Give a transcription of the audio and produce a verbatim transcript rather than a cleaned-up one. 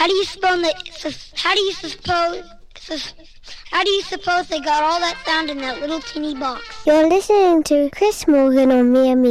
How do you suppose they, how do you suppose, how do you suppose they got all that sound in that little teeny box? You're listening to Chris Morgan on Mia Me.